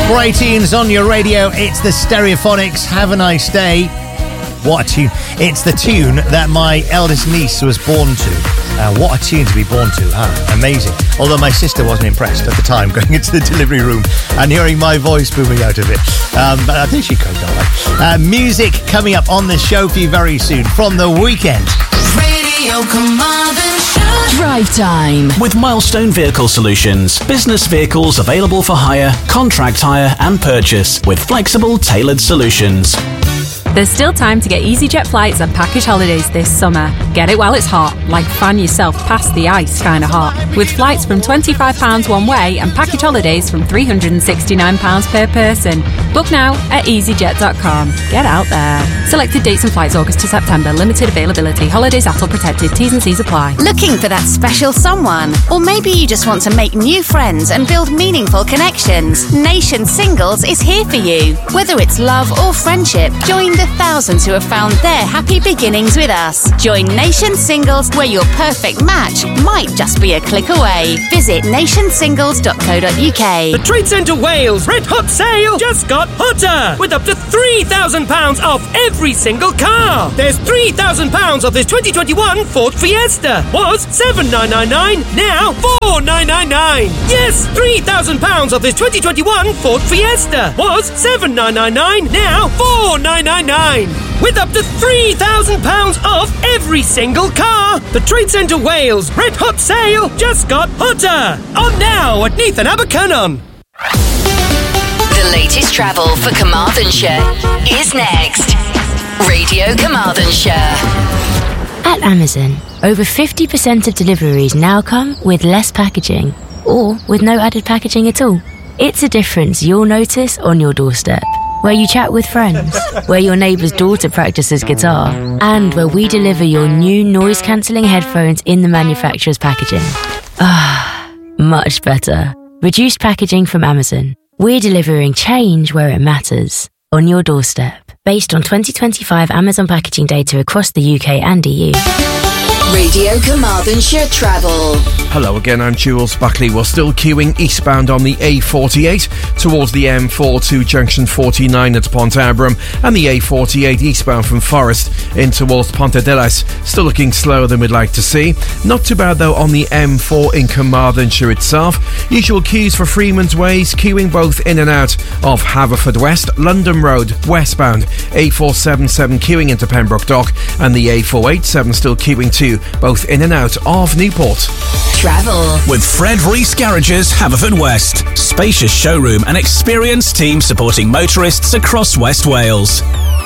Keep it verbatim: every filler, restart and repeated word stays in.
Bray Tunes on your radio. It's the Stereophonics. Have a nice day. What a tune. It's the tune that my eldest niece was born to. Uh, what a tune to be born to, huh? Amazing. Although my sister wasn't impressed at the time going into the delivery room and hearing my voice booming out of it. Um, but I think she coped all right. Uh, music coming up on the show for you very soon from The Weeknd. Radio Carmarthen Show. Drive Time with Milestone Vehicle Solutions. Business vehicles available for hire, contract hire and purchase with flexible, tailored solutions. There's still time to get EasyJet flights and package holidays this summer. Get it while it's hot, like fan yourself past the ice kind of hot. With flights from twenty-five pounds one way and package holidays from three hundred sixty-nine pounds per person. Book now at easyjet dot com. Get out there. Selected dates and flights August to September. Limited availability. Holidays A T L protected. T's and C's apply. Looking for that special someone? Or maybe you just want to make new friends and build meaningful connections? Nation Singles is here for you. Whether it's love or friendship, join the thousands who have found their happy beginnings with us. Join Nation Singles, where your perfect match might just be a click away. Visit nation singles dot co dot uk. The Trade Centre Wales Red Hot Sale just got hotter, with up to three thousand pounds off every single car. There's three thousand pounds off this twenty twenty-one Ford Fiesta. Was seven thousand nine hundred ninety-nine pounds, now four thousand nine hundred ninety-nine pounds. Yes, three thousand pounds off this twenty twenty-one Ford Fiesta. Was seven thousand nine hundred ninety-nine pounds, now four thousand nine hundred ninety-nine pounds. With up to three thousand pounds off every single car. The Trade Centre Wales Red Hot Sale just got hotter. On now at Neath and Abercynon. The latest travel for Carmarthenshire is next. Radio Carmarthenshire. At Amazon, over fifty percent of deliveries now come with less packaging, or with no added packaging at all. It's a difference you'll notice on your doorstep, where you chat with friends, where your neighbour's daughter practices guitar, and where we deliver your new noise-cancelling headphones in the manufacturer's packaging. Ah, much better. Reduced packaging from Amazon. We're delivering change where it matters, on your doorstep, based on twenty twenty-five Amazon packaging data across the U K and E U. Radio Carmarthenshire Travel. Hello again, I'm Jules Buckley. We're still queuing eastbound on the A forty-eight towards the M forty-two junction forty-nine at Pontarbrym, and the A forty-eight eastbound from Forest in towards Pontardelas. Still looking slower than we'd like to see. Not too bad though on the M four in Carmarthenshire itself. Usual queues for Freeman's Ways, queuing both in and out of Haverfordwest, London Road westbound. A four seventy-seven queuing into Pembroke Dock, and the A four eighty-seven still queuing too, both in and out of Newport. Travel with Fred Rees Garages, Haverfordwest. Spacious showroom and experienced team supporting motorists across West Wales.